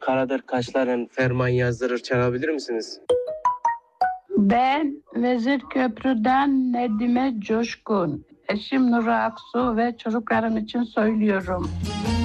Karadır kaşların ferman yazdırır çalabilir misiniz? Ben Vezirköprü'den Nedime Coşkun. Eşim Nuri Aksu ve çocuklarım için söylüyorum.